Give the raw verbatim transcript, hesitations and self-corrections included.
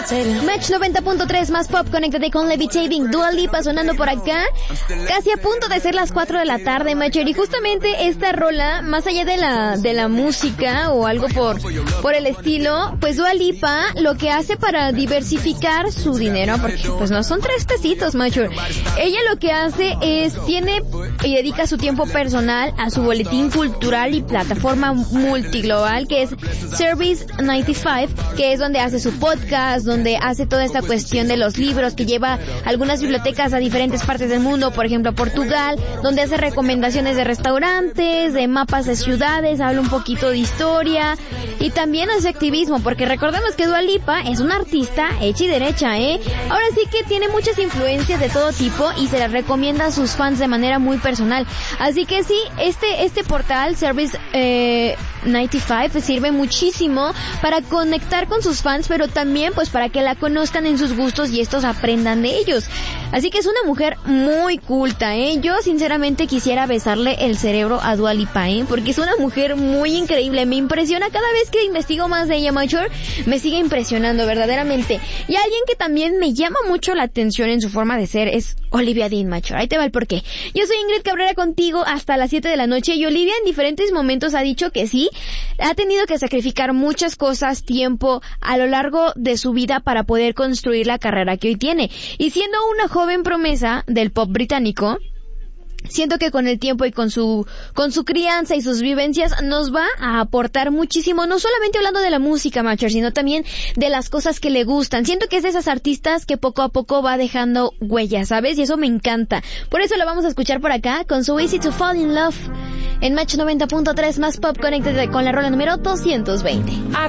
Match noventa punto tres más pop, conéctate con Levitating, Dua Lipa sonando por acá, casi a punto de ser las cuatro de la tarde, Matcher, y justamente esta rola, más allá de la de la música o algo por por el estilo, pues Dua Lipa lo que hace para diversificar su dinero, porque pues no son tres pesitos, Matcher, ella lo que hace es, tiene y dedica su tiempo personal a su boletín cultural y plataforma multiglobal, que es Service noventa y cinco, que es donde hace su podcast, donde hace toda esta cuestión de los libros, que lleva algunas bibliotecas a diferentes partes del mundo, por ejemplo a Portugal, donde hace recomendaciones de restaurantes, de mapas de ciudades, habla un poquito de historia y también hace activismo, porque recordemos que Dua Lipa es una artista hecha y derecha, ¿eh? Ahora sí que tiene muchas influencias de todo tipo y se las recomienda a sus fans de manera muy personal. Así que sí, este este portal Service eh, noventa y cinco sirve muchísimo para conectar con sus fans, pero también pues para que la conozcan en sus gustos y estos aprendan de ellos. Así que es una mujer muy culta, ¿eh? Yo sinceramente quisiera besarle el cerebro a Dua Lipa, ¿eh? Porque es una mujer muy increíble, me impresiona cada vez que investigo más de ella, Mature, me sigue impresionando verdaderamente. Y alguien que también me llama mucho la atención en su forma de ser es Olivia Dean, Mature. Ahí te va el porqué. Yo soy Ingrid Cabrera contigo hasta las siete de la noche y Olivia en diferentes momentos ha dicho que sí, ha tenido que sacrificar muchas cosas, tiempo a lo largo de su vida para poder construir la carrera que hoy tiene. Y siendo una joven promesa del pop británico, siento que con el tiempo y con su con su crianza y sus vivencias nos va a aportar muchísimo, no solamente hablando de la música, Matcher, sino también de las cosas que le gustan. Siento que es de esas artistas que poco a poco va dejando huellas, ¿sabes? Y eso me encanta. Por eso la vamos a escuchar por acá con su Easy to Fall in Love en Match noventa punto tres más pop, conéctate con la rola número doscientos veinte.